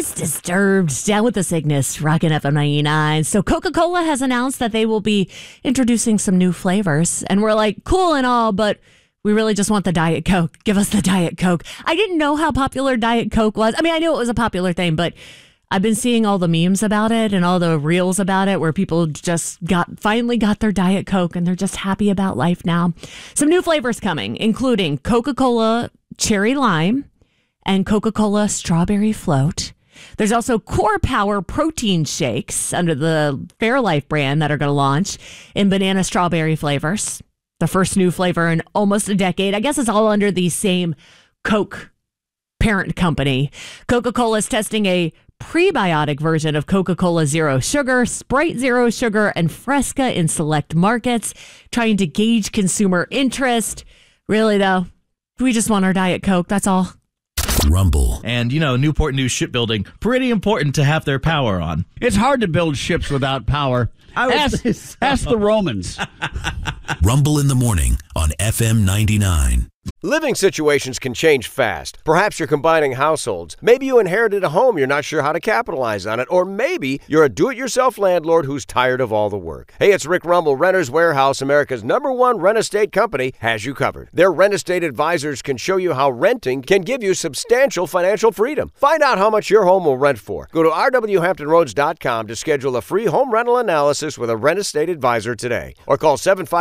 It's Disturbed, Down with the Cygnus, Rockin' FM 99. So Coca-Cola has announced that they will be introducing some new flavors. And we're like, cool and all, but we really just want the Diet Coke. Give us the Diet Coke. I didn't know how popular Diet Coke was. I mean, I knew it was a popular thing, but I've been seeing all the memes about it and all the reels about it where people just finally got their Diet Coke and they're just happy about life now. Some new flavors coming, including Coca-Cola Cherry Lime and Coca-Cola Strawberry Float. There's also Core Power protein shakes under the Fairlife brand that are going to launch in banana strawberry flavors. The first new flavor in almost a decade. I guess it's all under the same Coke parent company. Coca-Cola is testing a prebiotic version of Coca-Cola Zero Sugar, Sprite Zero Sugar, and Fresca in select markets, trying to gauge consumer interest. Really, though, we just want our Diet Coke. That's all. Rumble. And, Newport News Shipbuilding, pretty important to have their power on. It's hard to build ships without power. Ask the Romans. Rumble in the morning on FM 99. Living situations can change fast. Perhaps you're combining households. Maybe you inherited a home you're not sure how to capitalize on it. Or maybe you're a do-it-yourself landlord who's tired of all the work. Hey, it's Rick Rumble. Renters Warehouse, America's #1 rent estate company, has you covered. Their rent estate advisors can show you how renting can give you substantial financial freedom. Find out how much your home will rent for. Go to rwhamptonroads.com to schedule a free home rental analysis with a rent estate advisor today. Or call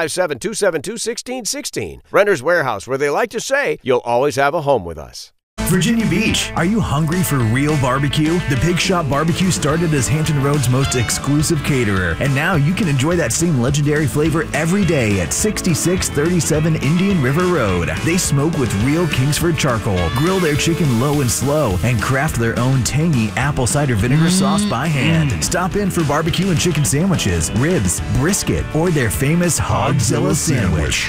757-272-1616. Renters Warehouse, where they like to say, you'll always have a home with us. Virginia Beach. Are you hungry for real barbecue? The Pig Shop Barbecue started as Hampton Road's most exclusive caterer, and now you can enjoy that same legendary flavor every day at 6637 Indian River Road. They smoke with real Kingsford charcoal, grill their chicken low and slow, and craft their own tangy apple cider vinegar sauce by hand. Stop in for barbecue and chicken sandwiches, ribs, brisket, or their famous Hogzilla sandwich.